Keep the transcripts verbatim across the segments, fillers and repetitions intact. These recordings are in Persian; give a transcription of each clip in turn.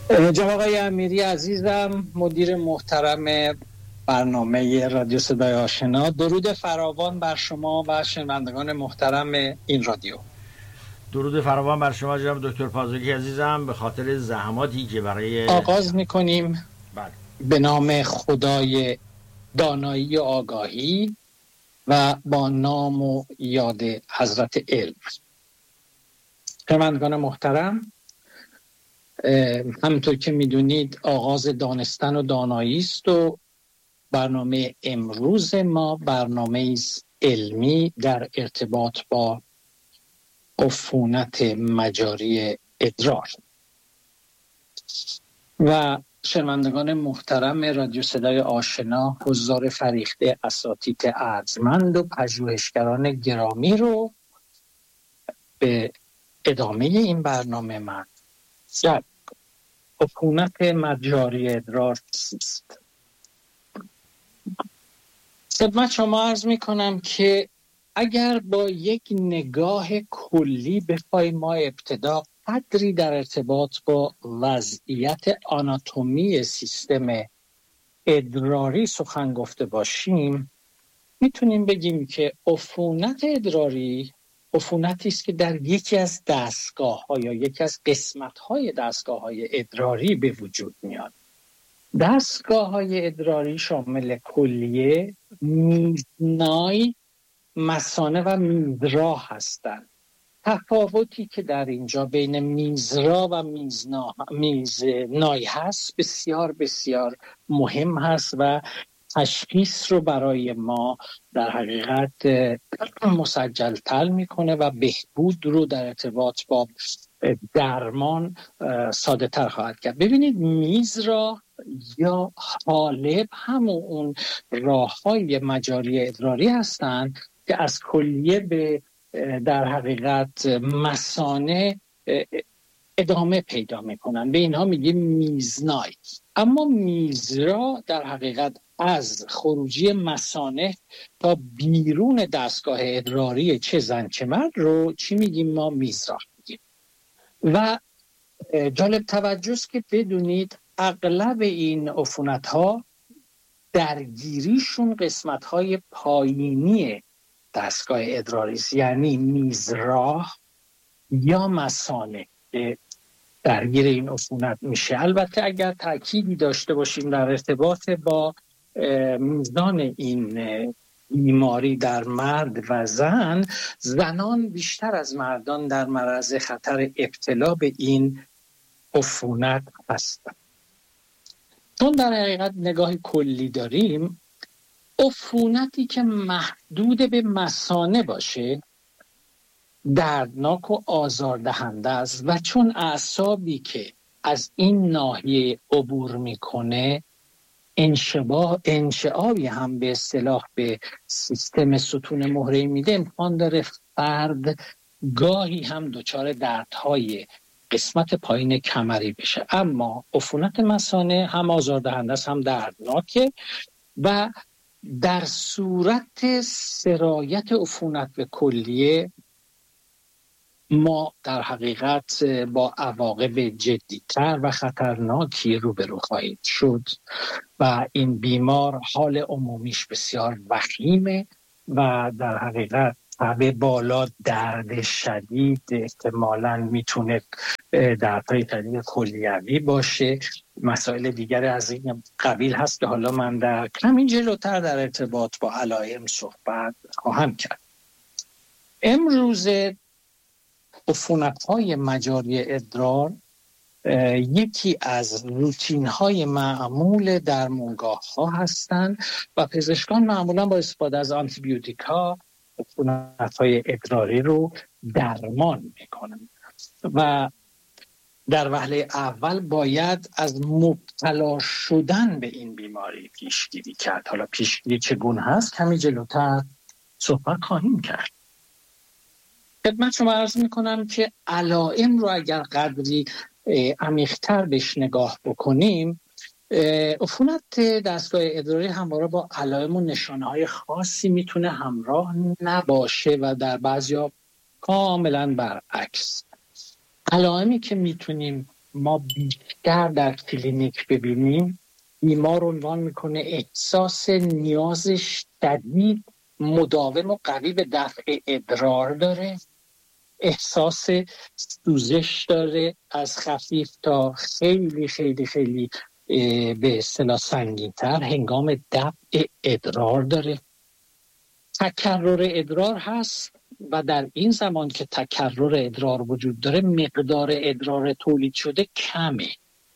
جناب آقای امیری عزیزم، مدیر محترم برنامه رادیو صدای آشنا، درود فراوان بر شما و شنوندگان محترم این رادیو. درود فراوان بر شما جناب دکتر پازگی عزیزم، به خاطر زحماتی که برای آغاز میکنیم بله. به نام خدای دانایی و آگاهی و با نام و یاد حضرت علم. شنوندگان محترم، همونطور که میدونید آغاز دانستن و دانایی است و برنامه امروز ما برنامه علمی در ارتباط با عفونت مجاری ادرار. و شنوندگان محترم رادیو صدای آشنا، حضار فریخته اساتید ارجمند و پژوهشگران گرامی رو به ادامه این برنامه من جلب کنم. عفونت مجاری ادرار چیست؟ خدمت شما عرض می کنم که اگر با یک نگاه کلی بخوایم ما ابتدا قدری در ارتباط با وضعیت آناتومی سیستم ادراری سخن گفته باشیم، میتونیم بگیم که عفونت ادراری عفونتی است که در یکی از دستگاه‌ها یا یکی از قسمت‌های دستگاه‌های ادراری به وجود میاد. دستگاه‌های ادراری شامل کلیه، میزنای، مثانه و میزرا هستند. تفاوتی که در اینجا بین میزرا و میزنا میزنای هست بسیار بسیار مهم هست و تشخیص رو برای ما در حقیقت مسجل‌تر میکنه و بهبود رو در ارتباط با درمان ساده تر خواهد کرد. ببینید، میزرا یا حالب همون اون راه‌های مجاری ادراری هستند که از کلیه به در حقیقت مثانه ادامه پیدا میکنن، به اینها میگیم میزنای. اما میزرا در حقیقت از خروجی مثانه تا بیرون دستگاه ادراری چه زن چه مرد رو چی میگیم؟ ما میزرا میگیم. و جالب توجه است که بدونید اغلب این عفونت ها درگیریشون قسمت های پایینی دستگاه ادراری است، یعنی میزرا یا مثانه درگیر این عفونت میشه. البته اگر تأکیدی داشته باشیم در ارتباط با میزان این بیماری در مرد و زن، زنان بیشتر از مردان در معرض خطر ابتلا به این عفونت هستند. چون در حقیقت نگاه کلی داریم، عفونتی که محدود به مثانه باشه دردناک و آزاردهنده است و چون اعصابی که از این ناحیه عبور میکنه انشباه انشعابی هم به اصطلاح به سیستم ستون مهره‌ای میده، امکان داره فرد گاهی هم دچار دردهای قسمت پایین کمری بشه. اما عفونت مثانه هم آزاردهنده است هم دردناکه و در صورت سرایت عفونت به کلیه ما در حقیقت با عواقب جدی‌تر و خطرناکی روبرو خواهید شد و این بیمار حال عمومیش بسیار وخیمه و در حقیقت تب بالا، درد شدید، احتمالاً میتونه دردهای شدید کلیوی باشه. مسائل دیگر از این قبیل هست که حالا من در کمی جلوتر در ارتباط با علائم صحبت خواهم کرد. امروز عفونت‌های مجاری ادرار یکی از روتین‌های معمول درمانگاه‌ها هستند و پزشکان معمولاً با استفاده از آنتیبیوتیکا عفونت‌های ادراری رو درمان می‌کنند و در وهله اول باید از مبتلا شدن به این بیماری پیشگیری کرد. حالا پیشگیری چگونه هست کمی جلوتر صحبت خواهیم کرد. خدمت شما عرض میکنم که علائم رو اگر قدری عمیق‌تر بهش نگاه بکنیم، عفونت دستگاه ادراری همواره با علائم و نشانه‌های خاصی میتونه همراه نباشه و در بعضیا کاملا برعکس. علائمی که میتونیم ما بیشتر در کلینیک ببینیم، بیمار عنوان میکنه احساس نیاز شدید مداوم و قوی به دفع ادرار داره، احساس سوزش داره از خفیف تا خیلی خیلی خیلی به اصطلاح سنگین‌تر هنگام دفع ادرار داره، تکرر ادرار هست و در این زمان که تکرر ادرار وجود داره مقدار ادرار تولید شده کمه.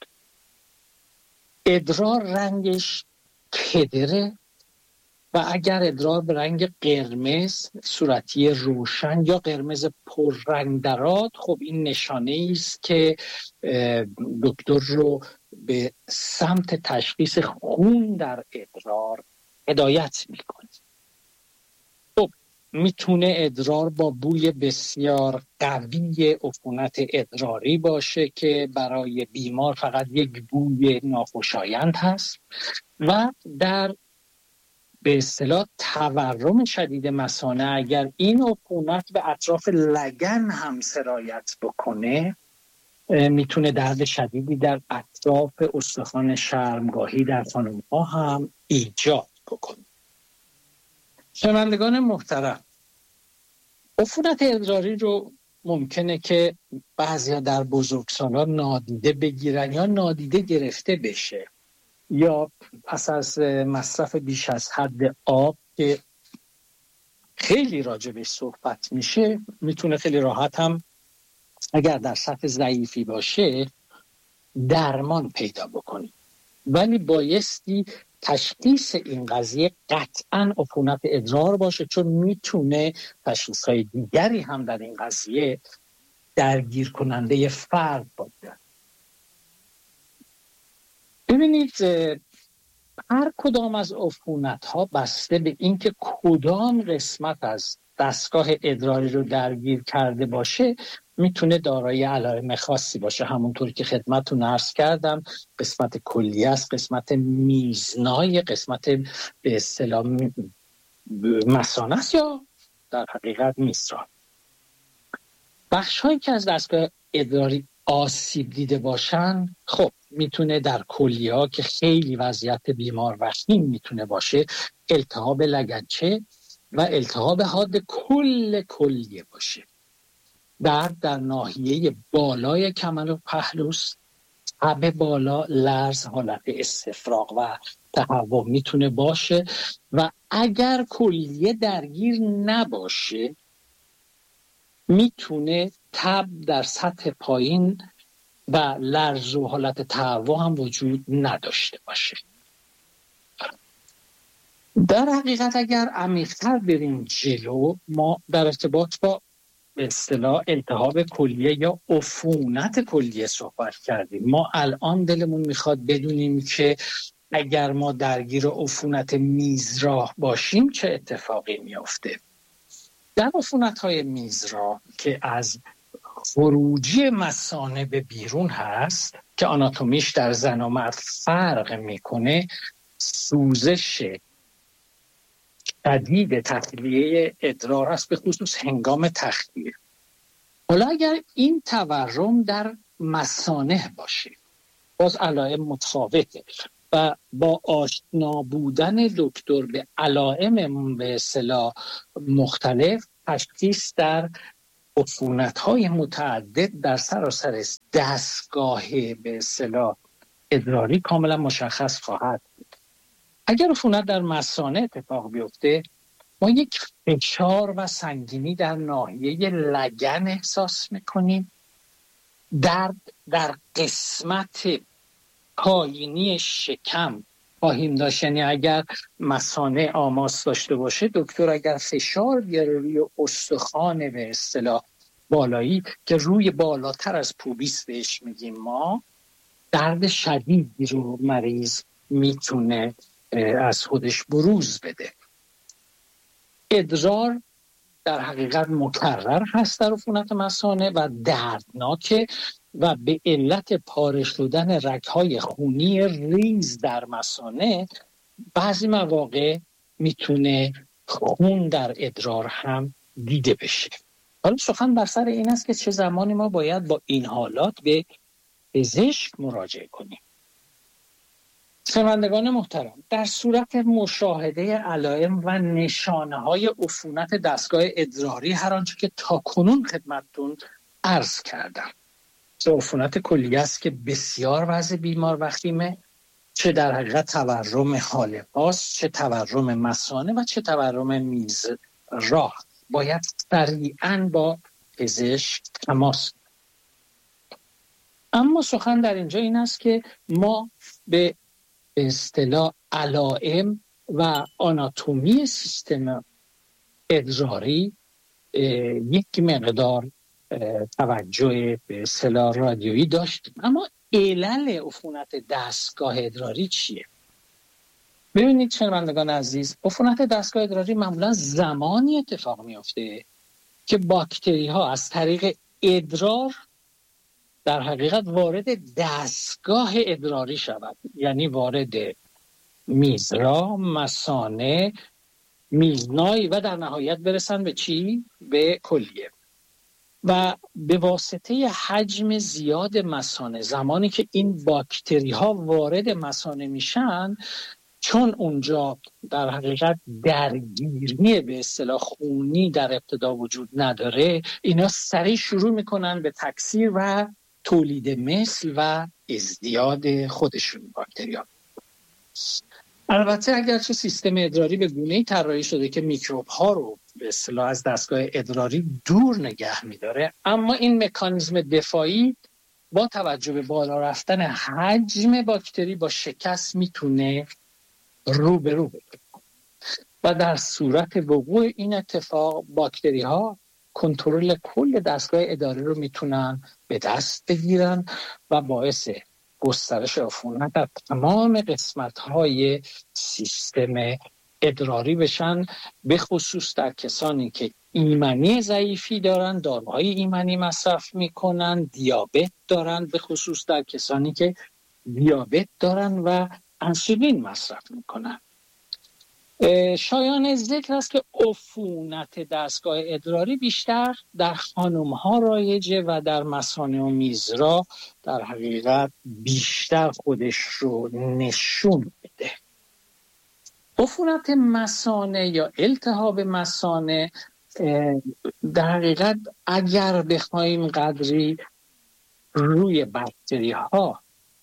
ادرار رنگش کدره و اگر ادرار به رنگ قرمز صورتی روشن یا قرمز پررنگ درآد، خب این نشانه است که دکتر رو به سمت تشخیص خون در ادرار هدایت میکنه. خب میتونه ادرار با بوی بسیار قوی عفونت ادراری باشه که برای بیمار فقط یک بوی ناخوشایند هست و در به اصطلاح تورم شدید مثانه اگر این عفونت به اطراف لگن هم سرایت بکنه میتونه درد شدیدی در اطراف استخوان شرمگاهی در خانم‌ها هم ایجاد بکنه. شنوندگان محترم، عفونت ادراری رو ممکنه که بعضیا در بزرگسالان نادیده بگیرن یا نادیده گرفته بشه، یا پس از مصرف بیش از حد آب که خیلی راجبش صحبت میشه میتونه خیلی راحت هم اگر در سطح ضعیفی باشه درمان پیدا بکنه. ولی بایستی تشخیص این قضیه قطعاً عفونت ادرار باشه، چون میتونه تشخیص‌های دیگری هم در این قضیه درگیر کننده فرد باشه. ببینید هر کدام از عفونت‌ها بسته به اینکه کدام قسمت از دستگاه ادراری رو درگیر کرده باشه میتونه دارای علائم خاصی باشه. همونطور که خدمتتون عرض کردم قسمت کلیه است، قسمت میزنای، قسمت به اصطلاح مثانه است یا در حقیقت میزرا. بخش‌هایی که از دستگاه ادراری آسیب دیده باشن خب میتونه در کلیه ها که خیلی وضعیت بیمار وخیم میتونه باشه التهاب لگنچه و التهاب حاد کل کلیه باشه. درد در ناحیه بالای کمر و پهلوست، تب بالا، لرز، حالت استفراغ و تهوع میتونه باشه و اگر کلیه درگیر نباشه میتونه تب در سطح پایین و لرز و حالت تهوع هم وجود نداشته باشه. در حقیقت اگر عمیق‌تر بریم جلو ما در ارتباط با به اصطلاح التهاب کلیه یا عفونت کلیه صحبت کردیم. ما الان دلمون میخواد بدونیم که اگر ما درگیر عفونت میزراه باشیم چه اتفاقی میفته. در عفونت‌های میزراه که از خروجی مثانه به بیرون هست که آناتومیش در زن و مرد فرق میکنه، سوزش شدید تخلیه ادرار است به خصوص هنگام تخلیه. حالا اگر این تورم در مثانه باشه باز علائم متفاوته و با آشنا بودن دکتر به علائم به اصطلاح مختلف تشخیص در عفونت‌های متعدد در سراسر دستگاه به اصطلاح ادراری کاملا مشخص خواهد بود. اگر عفونت در مثانه اتفاق بیفته ما یک فشار و سنگینی در ناحیه لگن احساس میکنیم، درد در قسمت پایینی شکم خواهیم داشت. یعنی اگر مثانه آماس داشته باشه دکتر اگر فشار بیاره روی استخوان به اصطلاح بالایی که روی بالاتر از پوبیس بهش میگیم ما، درد شدیدی رو مریض میتونه از خودش بروز بده. ادرار در حقیقت مکرر هست در عفونت مثانه و دردناکه و به علت پاره شدن رگ‌های خونی ریز در مثانه بعضی مواقع میتونه خون در ادرار هم دیده بشه. حالا سخن بر سر این است که چه زمانی ما باید با این حالات به پزشک مراجعه کنیم. شنوندگان محترم، در صورت مشاهده علائم و نشانه های عفونت دستگاه ادراری، هر آنچه که تاکنون خدمتتون عرض کردم، عفونت کلیه است که بسیار وضع بیمار وخیمه، چه در حقیقت تورم حالقاست، چه تورم مثانه و چه تورم میز راه، باید سریعاً با پزشک تماس. اما سخن در اینجا این است که ما به اصطلاح علائم و آناتومی سیستم ادراری یک مقدار توجه به اصطلاح رادیویی داشتیم. اما علل عفونت دستگاه ادراری چیه؟ ببینید شنوندگان عزیز، عفونت دستگاه ادراری معمولا زمانی اتفاق میفته که باکتری ها از طریق ادرار در حقیقت وارد دستگاه ادراری شود، یعنی وارد میزرا، مثانه، میزنای و در نهایت برسن به چی؟ به کلیه. و به واسطه حجم زیاد مثانه، زمانی که این باکتری ها وارد مثانه میشن، چون اونجا در حقیقت درگیری به اصطلاح خونی در ابتدا وجود نداره، اینا سریع شروع میکنن به تکثیر و تولید مثل و ازدیاد خودشون باکتری ها. البته اگرچه سیستم ادراری به گونه‌ای طراحی شده که میکروب ها رو به اصطلاح از دستگاه ادراری دور نگه می‌داره، اما این مکانیزم دفاعی با توجه به بالا رفتن حجم باکتری با شکست میتونه رو به رو بره و در صورت وقوع این اتفاق باکتری ها کنترل کل دستگاه ادراری رو میتونن به دست بگیرن و باعث گسترش عفونت در تمام قسمت‌های سیستم ادراری بشن، به خصوص در کسانی که ایمنی ضعیفی دارن، داروهای ایمنی مصرف میکنن، دیابت دارن، به خصوص در کسانی که دیابت دارن و انسولین مصرف میکنن. شایان ذکر است که عفونت دستگاه ادراری بیشتر در خانم‌ها رایجه و در مثانه و میزرا در حقیقت بیشتر خودش رو نشون میده. عفونت مثانه یا التهاب مثانه در حقیقت اگر بخوایم قدری روی باکتری ها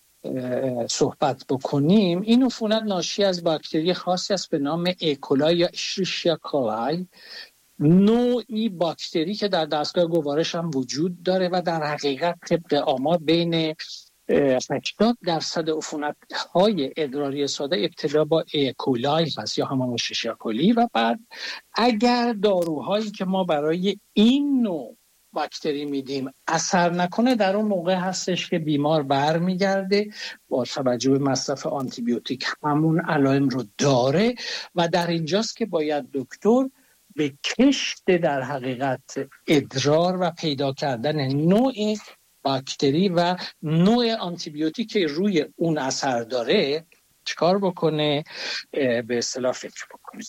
صحبت بکنیم، این عفونت ناشی از باکتری خاصی است به نام ایکولای یا اشریشیا کولای، نوعی باکتری که در دستگاه گوارش هم وجود داره و در حقیقت طبق آمار بین هشتاد درصد عفونت‌های ادراری ساده ابتدا با ایکولای هست یا همان اشریشیا کولی و بعد اگر داروهایی که ما برای این نوع باکتری میدیم اثر نکنه، در اون موقع هستش که بیمار برمیگرده با توجه به مصرف آنتی بیوتیک همون علائم رو داره و در اینجاست که باید دکتر به کشت در حقیقت ادرار و پیدا کردن نوع باکتری و نوع آنتی بیوتیک که روی اون اثر داره چیکار بکنه، به اصطلاح فکر بکنه.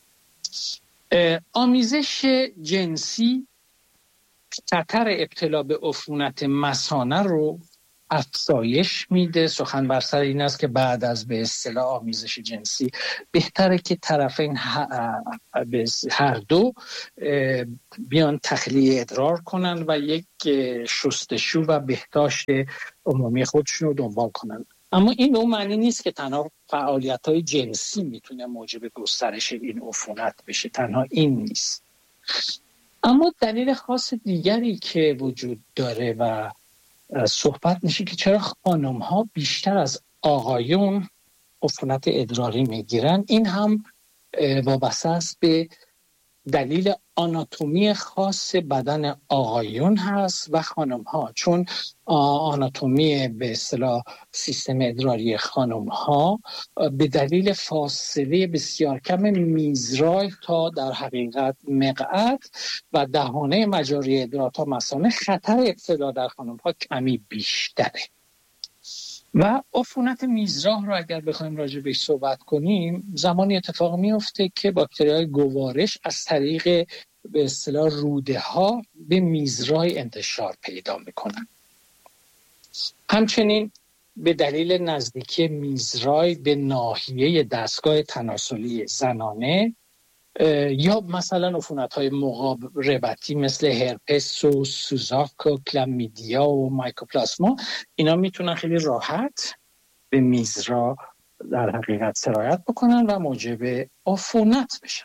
آمیزش جنسی خطر ابتلا به عفونت مثانه رو افزایش میده. سخن بر سر این است که بعد از به اصطلاح آمیزش جنسی بهتره که طرفین هر دو بیان تخلیه ادرار کنن و یک شستشو و بهداشت عمومی خودشون رو دنبال کنن. اما این به اون معنی نیست که تنها فعالیت‌های جنسی میتونه موجب گسترش این عفونت بشه، تنها این نیست. اما دلیل خاص دیگری که وجود داره و صحبت میشه که چرا خانم ها بیشتر از آقایون عفونت ادراری میگیرن، این هم وابسته است به دلیل آناتومی خاص بدن آقایون هست و خانم ها، چون آناتومی به اصطلاح سیستم ادراری خانم ها به دلیل فاصله بسیار کم میزرای تا در حقیقت مقعد و دهانه مجاری ادرار تا مثانه خطر ابتلا در خانم ها کمی بیشتره. و عفونت میزراه رو اگر بخوایم راجع بهش صحبت کنیم، زمانی اتفاق میفته که باکتری‌های گوارش از طریق به اصطلاح روده ها به میزراه انتشار پیدا میکنن. همچنین به دلیل نزدیکی میزرای به ناحیه دستگاه تناسلی زنانه یا مثلا عفونت‌های مقاربتی مثل هرپس و سوزاک و کلامیدیا و مایکوپلاسما، اینا میتونن خیلی راحت به میزرا در حقیقت سرایت بکنن و موجب عفونت بشن.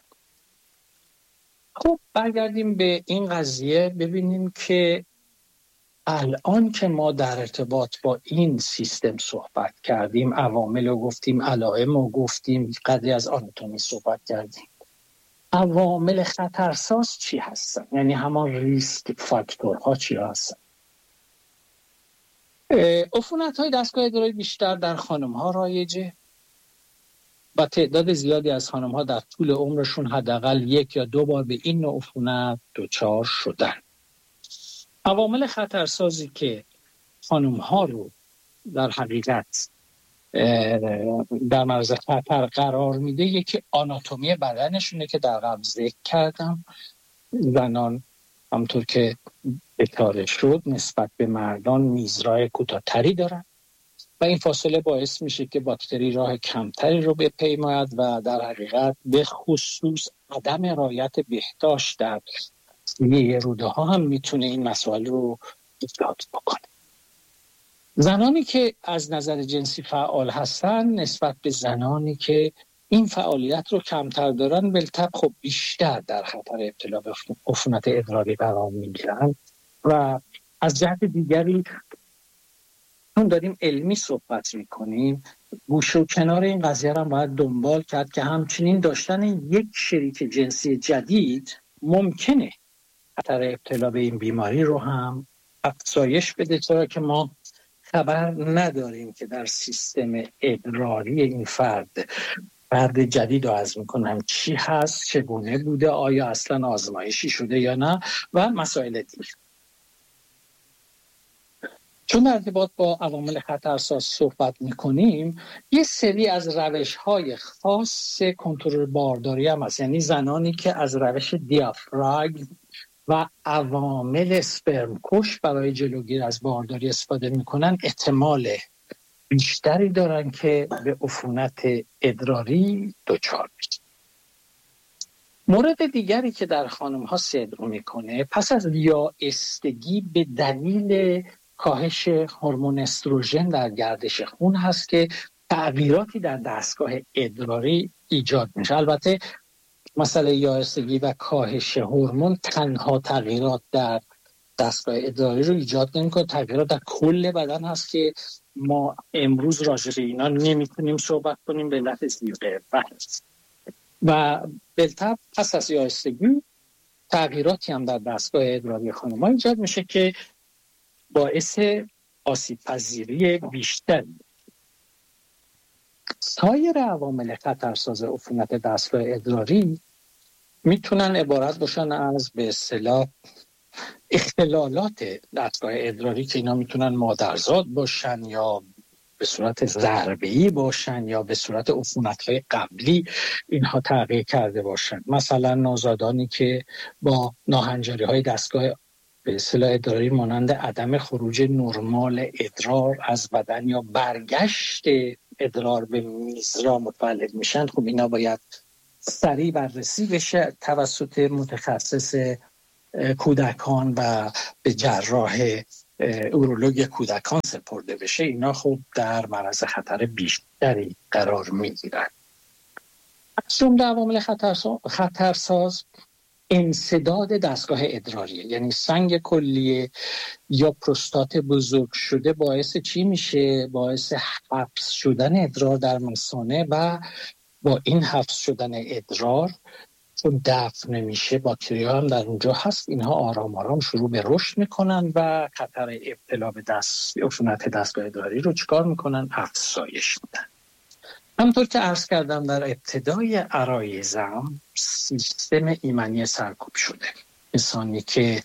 خب برگردیم به این قضیه، ببینیم که الان که ما در ارتباط با این سیستم صحبت کردیم، عوامل رو گفتیم، علائم رو گفتیم، قدری از آناتومی صحبت کردیم، عوامل خطرساز چی هستن؟ یعنی همان ریسک فاکتورها چی هستن؟ عفونت‌های دستگاه ادراری بیشتر در خانم‌ها رایجه و تعداد زیادی از خانم‌ها در طول عمرشون حداقل یک یا دو بار به این نوع عفونت دچار شدن. عوامل خطرسازی که خانم‌ها رو در حقیقت در معرض خطر قرار میده، یکی آناتومی بدنشونه که در قبل ذکر کردم. زنان همونطور که اشاره شد نسبت به مردان میزرای کوتاه‌تری دارن و این فاصله باعث میشه که باکتری راه کمتری رو بپیماید و در حقیقت به خصوص عدم رعایت بهداشت در سیه روده ها هم میتونه این مسائل رو ایجاد بکنه. زنانی که از نظر جنسی فعال هستن نسبت به زنانی که این فعالیت رو کمتر دارن بالطبع خب بیشتر در خطر ابتلا به عفونت ادراری قرار میگیرن. و از جهت دیگری چون داریم علمی صحبت میکنیم، گوشه و کنار این قضیه رو باید دنبال کرد که همچنین داشتن یک شریک جنسی جدید ممکنه خطر ابتلا به این بیماری رو هم افزایش بده، چرا که ما خبر نداریم که در سیستم ادراری این فرد فرد جدید رو عرض میکنم چی هست، چگونه بوده، آیا اصلا آزمایشی شده یا نه و مسائل دیگه. چون در ارتباط با عوامل خطرساز صحبت میکنیم، یه سری از روش‌های خاص کنترل بارداری هم هست. یعنی زنانی که از روش دیافراگم و عوامل اسپرم کش برای جلوگیری از بارداری استفاده میکنن احتمال بیشتری دارن که به عفونت ادراری دچار بشن. مورد دیگری که در خانم‌ها صدر میکنه پس از یائستگی به دلیل کاهش هورمون استروژن در گردش خون هست که تغییراتی در دستگاه ادراری ایجاد میشه. البته مسئله یائستگی و کاهش هورمون تنها تغییرات در دستگاه ادراری رو ایجاد نمی‌کنه، تغییرات در کل بدن هست که ما امروز راجع به اینا نمیتونیم صحبت کنیم به علت زیغه بحث. و بالطبع پس از یائستگی تغییراتی هم در دستگاه ادراری خانم‌ها ایجاد میشه که باعث آسیب پذیری بیشتر. سایر عوامل خطرساز عفونت دستگاه ادراری میتونن عبارت باشن از به اصطلاح اختلالات دستگاه ادراری که اینا میتونن مادرزاد باشن یا به صورت ضربه‌ای باشن یا به صورت عفونت‌های قبلی اینها تغییر کرده باشن. مثلا نوزادانی که با ناهنجاری‌های دستگاه به اصطلاح ادراری مانند عدم خروج نرمال ادرار از بدن یا برگشت ادرار به میزرا متولد میشن، خب اینا باید سریع بررسی بشه توسط متخصص کودکان و به جراح اورولوژی کودکان سپرده بشه. اینا خب در معرض خطر بیشتری قرار میگیرن. از جمله عوامل خطرساز انسداد دستگاه ادراریه، یعنی سنگ کلیه یا پروستات بزرگ شده باعث چی میشه؟ باعث حبس شدن ادرار در مثانه و با این حبس شدن ادرار چون دفع نمیشه باکتریا هم در اونجا هست، اینها آرام آرام شروع به رشد میکنن و خطر ابتلا به دست عفونت دستگاه ادراری رو چیکار میکنن؟ افزایش میدن. همونطور که عرض کردم در ابتدای عرایزم سیستم ایمنی سرکوب شده. کسانی که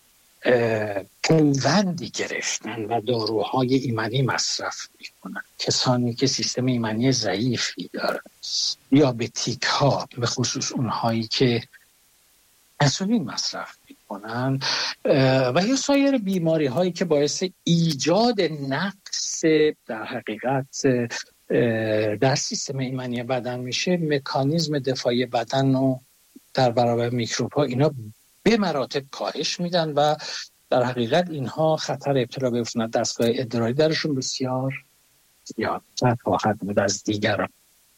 پیوندی گرفتن و داروهای ایمنی مصرف میکنن، کسانی که سیستم ایمنی ضعیفی دارن، دیابتیک ها به خصوص اونهایی که انسولین مصرف میکنن، میکنن و یا سایر بیماری هایی که باعث ایجاد نقص در حقیقت در سیستم ایمنی بدن میشه، مکانیزم دفاعی بدن رو در برابر میکروب ها اینا به مراتب کاهش میدن و در حقیقت اینها خطر ابتلا به عفونت دستگاه ادراری درشون بسیار زیادتر خواهد بود از دیگران.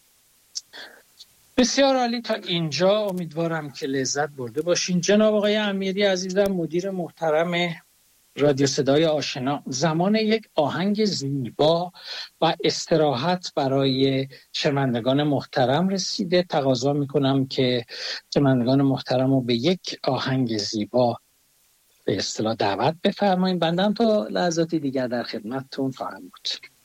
بسیار عالی، تا اینجا امیدوارم که لذت برده باشین. جناب آقای امیری عزیزم، مدیر محترم رادیو صدای آشنا، زمان یک آهنگ زیبا و استراحت برای شنوندگان محترم رسیده. تقاضا میکنم که شنوندگان محترم رو به یک آهنگ زیبا به اصطلاح دعوت بفرمایید. بنده هم تا لحظاتی دیگر در خدمتتون خواهم بود.